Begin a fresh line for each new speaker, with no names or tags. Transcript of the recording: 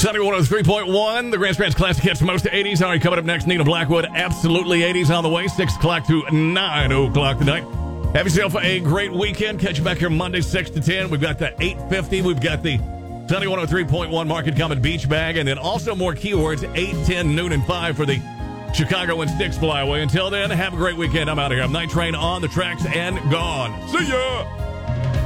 Sunny 103.1, the Grand Strands Classic hits most 80s. All right, coming up next, Nina Blackwood, absolutely 80s on the way, 6 o'clock to 9 o'clock tonight. Have yourself a great weekend. Catch you back here Monday, 6 to 10. We've got the 850. We've got the Sunny 103.1 Market Comment Beach Bag, and then also more keywords, 8, 10, noon, and 5 for the Chicago and Styx Flyaway. Until then, have a great weekend. I'm out of here. I'm Night Train on the tracks and gone. See ya!